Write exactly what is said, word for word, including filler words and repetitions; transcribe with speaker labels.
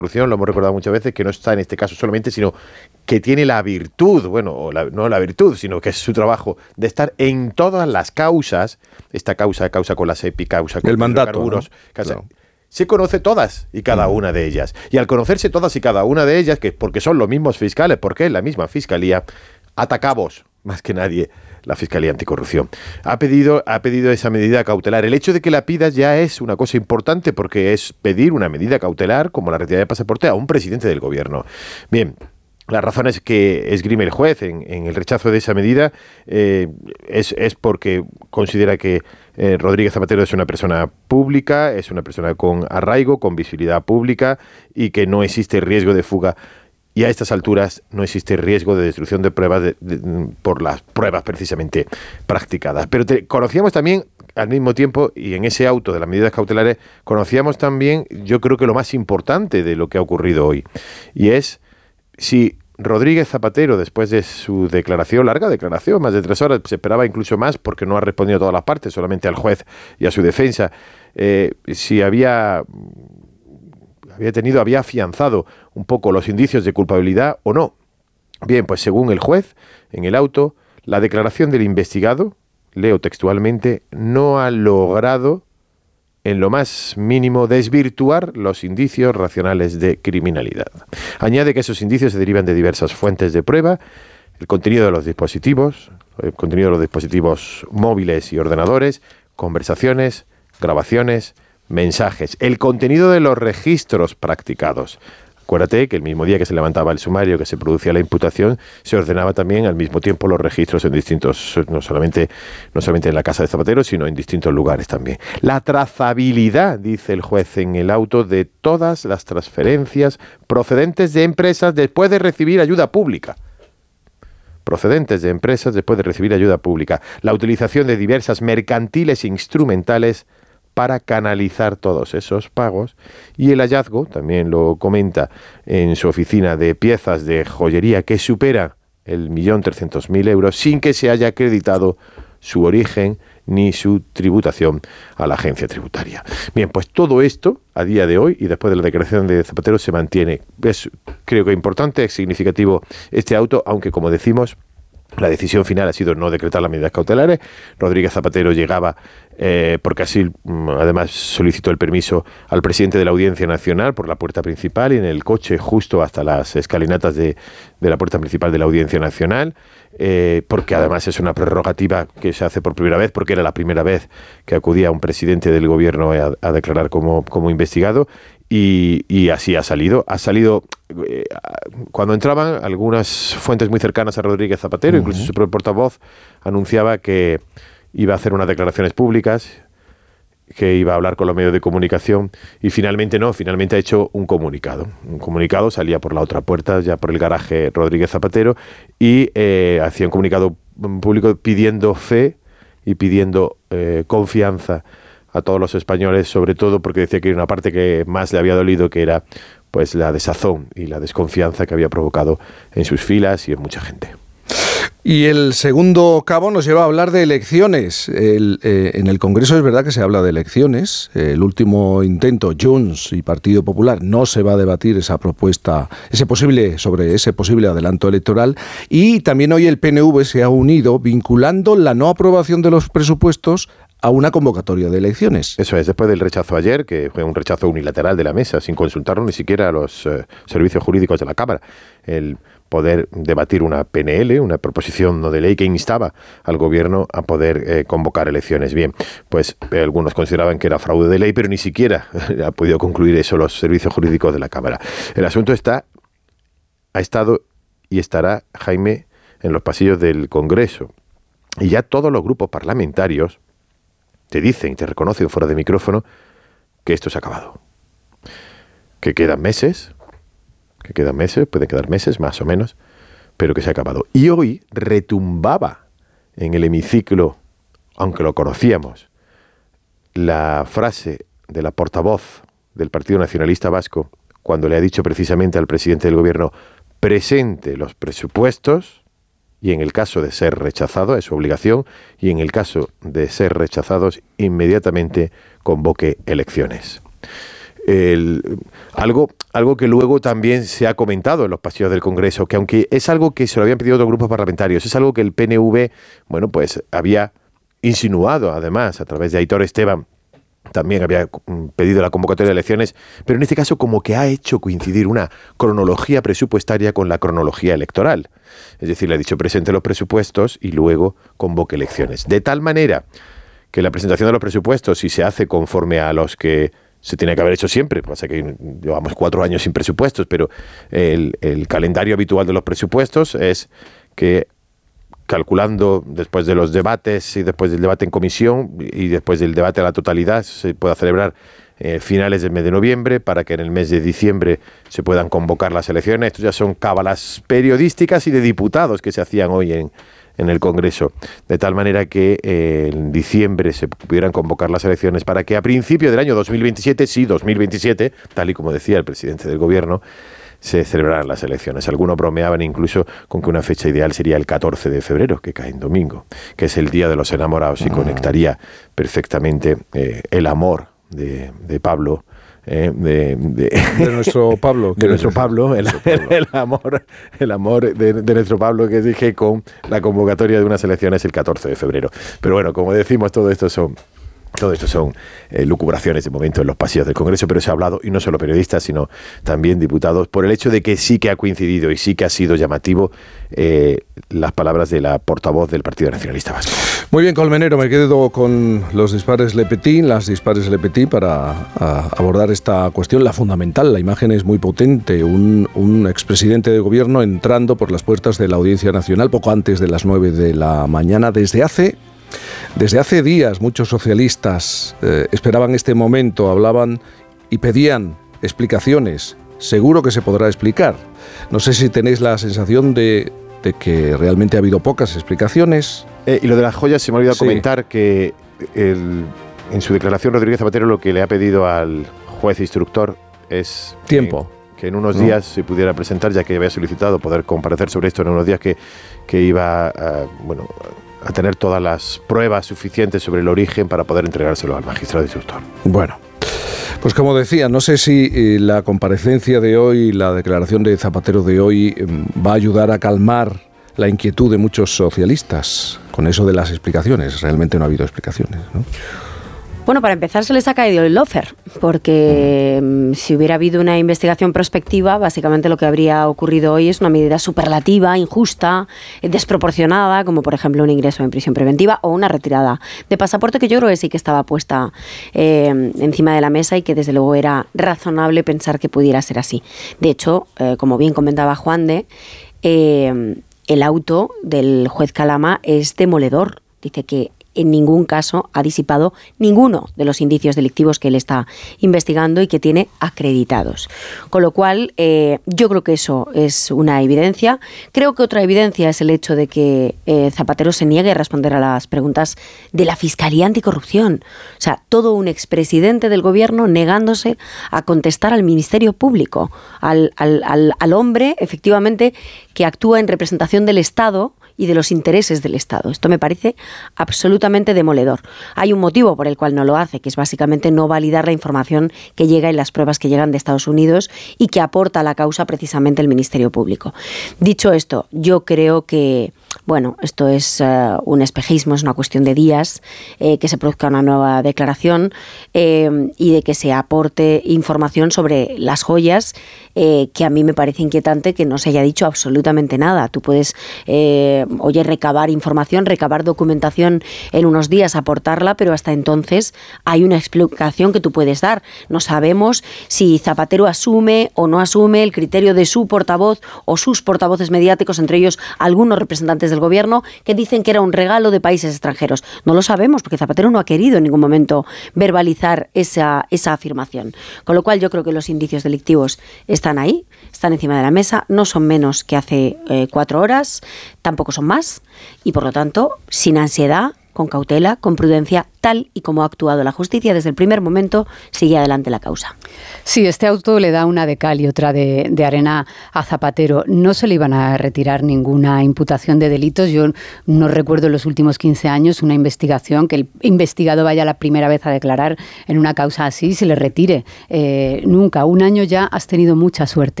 Speaker 1: lo hemos recordado muchas veces, que no está en este caso solamente, sino que tiene la virtud, bueno, o la, no la virtud, sino que es su trabajo de estar en todas las causas, esta causa, causa con la SEPI, causa con
Speaker 2: el
Speaker 1: los
Speaker 2: mandato,
Speaker 1: hidrocarburos,
Speaker 2: ¿no?
Speaker 1: causa,
Speaker 2: Claro.
Speaker 1: Se conoce todas y cada
Speaker 2: Mm.
Speaker 1: una de ellas. Y al conocerse todas y cada una de ellas, que porque son los mismos fiscales, porque es la misma fiscalía, atacamos más que nadie la Fiscalía Anticorrupción. Ha pedido, ha pedido esa medida cautelar. El hecho de que la pidas ya es una cosa importante porque es pedir una medida cautelar como la retirada de pasaporte a un presidente del gobierno. Bien. Las razones que esgrime el juez en, en el rechazo de esa medida eh, es, es porque considera que eh, Rodríguez Zapatero es una persona pública, es una persona con arraigo, con visibilidad pública y que no existe riesgo de fuga. Y a estas alturas no existe riesgo de destrucción de pruebas de, de, por las pruebas precisamente practicadas. Pero te, conocíamos también al mismo tiempo, y en ese auto de las medidas cautelares, conocíamos también, yo creo que lo más importante de lo que ha ocurrido hoy, y es si Rodríguez Zapatero, después de su declaración, larga declaración, más de tres horas, se esperaba incluso más porque no ha respondido a todas las partes, solamente al juez y a su defensa, eh, si había, había tenido, había afianzado un poco los indicios de culpabilidad o no. Bien, pues según el juez, en el auto, la declaración del investigado, leo textualmente, no ha logrado en lo más mínimo desvirtuar los indicios racionales de criminalidad. Añade que esos indicios se derivan de diversas fuentes de prueba, el contenido de los dispositivos, el contenido de los dispositivos móviles y ordenadores, conversaciones, grabaciones, mensajes, el contenido de los registros practicados. Acuérdate que el mismo día que se levantaba el sumario, que se producía la imputación, se ordenaba también al mismo tiempo los registros en distintos, no solamente, no solamente en la casa de Zapatero, sino en distintos lugares también. La trazabilidad, dice el juez en el auto, de todas las transferencias procedentes de empresas después de recibir ayuda pública. Procedentes de empresas después de recibir ayuda pública. La utilización de diversas mercantiles instrumentales para canalizar todos esos pagos, y el hallazgo, también lo comenta en su oficina, de piezas de joyería que supera el millón trescientos mil euros sin que se haya acreditado su origen ni su tributación a la agencia tributaria. Bien, pues todo esto, a día de hoy, y después de la declaración de Zapatero, se mantiene. Es, creo que importante, es significativo este auto, aunque, como decimos, la decisión final ha sido no decretar las medidas cautelares. Rodríguez Zapatero llegaba, eh, porque así además solicitó el permiso al presidente de la Audiencia Nacional por la puerta principal y en el coche justo hasta las escalinatas de, de la puerta principal de la Audiencia Nacional, eh, porque además es una prerrogativa que se hace por primera vez, porque era la primera vez que acudía un presidente del gobierno a, a declarar como, como investigado. Y, y así ha salido. Ha salido eh, cuando entraban algunas fuentes muy cercanas a Rodríguez Zapatero, uh-huh. Incluso su propio portavoz anunciaba que iba a hacer unas declaraciones públicas, que iba a hablar con los medios de comunicación, y finalmente no, finalmente ha hecho un comunicado. Un comunicado, salía por la otra puerta, ya por el garaje Rodríguez Zapatero, y eh, hacía un comunicado público pidiendo fe y pidiendo eh, confianza a todos los españoles, sobre todo porque decía que hay una parte que más le había dolido, que era pues la desazón y la desconfianza que había provocado en sus filas y en mucha gente.
Speaker 2: Y el segundo cabo nos lleva a hablar de elecciones. El, eh, en el Congreso es verdad que se habla de elecciones. El último intento, Junts y Partido Popular, no se va a debatir esa propuesta, ese posible sobre ese posible adelanto electoral. Y también hoy el P N V se ha unido vinculando la no aprobación de los presupuestos a una convocatoria de elecciones.
Speaker 1: Eso es, después del rechazo ayer, que fue un rechazo unilateral de la mesa, sin consultarlo ni siquiera a los eh, servicios jurídicos de la Cámara, el poder debatir una P N L, una proposición no de ley que instaba al gobierno a poder eh, convocar elecciones. Bien, pues eh, algunos consideraban que era fraude de ley, pero ni siquiera ha podido concluir eso los servicios jurídicos de la Cámara. El asunto está, ha estado y estará, Jaime, en los pasillos del Congreso. Y ya todos los grupos parlamentarios te dicen, te reconocen fuera de micrófono que esto se ha acabado. Que quedan meses, que quedan meses, pueden quedar meses más o menos, pero que se ha acabado. Y hoy retumbaba en el hemiciclo, aunque lo conocíamos, la frase de la portavoz del Partido Nacionalista Vasco, cuando le ha dicho precisamente al presidente del gobierno, presente los presupuestos, y en el caso de ser rechazado, es su obligación, y en el caso de ser rechazados, inmediatamente convoque elecciones. el, algo, algo que luego también se ha comentado en los pasillos del Congreso, que aunque es algo que se lo habían pedido otros grupos parlamentarios, es algo que el P N V, bueno, pues había insinuado, además, a través de Aitor Esteban, también había pedido la convocatoria de elecciones, pero en este caso como que ha hecho coincidir una cronología presupuestaria con la cronología electoral. Es decir, le ha dicho presente los presupuestos y luego convoque elecciones. De tal manera que la presentación de los presupuestos, si se hace conforme a los que se tiene que haber hecho siempre, pasa que llevamos cuatro años sin presupuestos, pero el, el calendario habitual de los presupuestos es que, calculando después de los debates y después del debate en comisión y después del debate a la totalidad, se pueda celebrar eh, finales del mes de noviembre para que en el mes de diciembre se puedan convocar las elecciones. Estos ya son cábalas periodísticas y de diputados que se hacían hoy en, en el Congreso, de tal manera que eh, en diciembre se pudieran convocar las elecciones para que a principio del año dos mil veintisiete, sí, dos mil veintisiete, tal y como decía el presidente del Gobierno, se celebrarán las elecciones. Algunos bromeaban incluso con que una fecha ideal sería el catorce de febrero, que cae en domingo, que es el Día de los Enamorados y conectaría perfectamente eh, el amor de, de Pablo, eh, de, de,
Speaker 2: de nuestro Pablo,
Speaker 1: de nuestro Pablo, el, el, el amor, el amor de, de nuestro Pablo, que dije, con la convocatoria de unas elecciones el catorce de febrero. Pero bueno, como decimos, todo esto son Todo esto son eh, lucubraciones de momento en los pasillos del Congreso, pero se ha hablado, y no solo periodistas, sino también diputados, por el hecho de que sí que ha coincidido y sí que ha sido llamativo eh, las palabras de la portavoz del Partido Nacionalista Vasco.
Speaker 2: Muy bien, Colmenero, me quedo con los dispares Le Petit, las dispares Le Petit para a, abordar esta cuestión, la fundamental. La imagen es muy potente, un, un expresidente de gobierno entrando por las puertas de la Audiencia Nacional poco antes de las nueve de la mañana. Desde hace... Desde hace días muchos socialistas eh, esperaban este momento, hablaban y pedían explicaciones. Seguro que se podrá explicar. No sé si tenéis la sensación de, de que realmente ha habido pocas explicaciones.
Speaker 1: Eh, y lo de las joyas, se me ha olvidado sí. comentar que el, en su declaración Rodríguez Zapatero lo que le ha pedido al juez instructor es...
Speaker 2: Tiempo.
Speaker 1: Eh, que en unos ¿no? días se pudiera presentar, ya que había solicitado poder comparecer sobre esto en unos días, que, que iba a... Bueno, a tener todas las pruebas suficientes sobre el origen para poder entregárselo al magistrado instructor.
Speaker 2: Bueno, pues como decía, no sé si eh, la comparecencia de hoy, la declaración de Zapatero de hoy, eh, va a ayudar a calmar la inquietud de muchos socialistas con eso de las explicaciones. Realmente no ha habido explicaciones, ¿no?
Speaker 3: Bueno, para empezar se les ha caído el lofer, porque mm. si hubiera habido una investigación prospectiva, básicamente lo que habría ocurrido hoy es una medida superlativa, injusta, desproporcionada, como por ejemplo un ingreso en prisión preventiva o una retirada de pasaporte, que yo creo que sí que estaba puesta eh, encima de la mesa y que desde luego era razonable pensar que pudiera ser así. De hecho, eh, como bien comentaba Juan de, eh, el auto del juez Calama es demoledor. Dice que en ningún caso ha disipado ninguno de los indicios delictivos que él está investigando y que tiene acreditados. Con lo cual, eh, yo creo que eso es una evidencia. Creo que otra evidencia es el hecho de que eh, Zapatero se niegue a responder a las preguntas de la Fiscalía Anticorrupción. O sea, todo un expresidente del gobierno negándose a contestar al Ministerio Público, al, al, al, al hombre, efectivamente, que actúa en representación del Estado y de los intereses del Estado. Esto me parece absolutamente demoledor. Hay un motivo por el cual no lo hace, que es básicamente no validar la información que llega y las pruebas que llegan de Estados Unidos y que aporta a la causa precisamente el Ministerio Público. Dicho esto, yo creo que, bueno, esto es uh, un espejismo, es una cuestión de días, eh, que se produzca una nueva declaración eh, y de que se aporte información sobre las joyas, eh, que a mí me parece inquietante que no se haya dicho absolutamente nada. Tú puedes... Eh, oye, recabar información, recabar documentación en unos días, aportarla, pero hasta entonces hay una explicación que tú puedes dar. No sabemos si Zapatero asume o no asume el criterio de su portavoz o sus portavoces mediáticos, entre ellos algunos representantes del gobierno, que dicen que era un regalo de países extranjeros. No lo sabemos, porque Zapatero no ha querido en ningún momento verbalizar esa, esa afirmación. Con lo cual yo creo que los indicios delictivos están ahí, están encima de la mesa, no son menos que hace eh, cuatro horas, tampoco son más, y por lo tanto, sin ansiedad, con cautela, con prudencia, tal y como ha actuado la justicia desde el primer momento, sigue adelante la causa.
Speaker 4: Sí, este auto le da una de cal y otra de, de arena a Zapatero. No se le iban a retirar ninguna imputación de delitos. Yo no recuerdo en los últimos quince años una investigación que el investigado vaya la primera vez a declarar en una causa así y se le retire. Eh, nunca. Un año ya has tenido mucha suerte.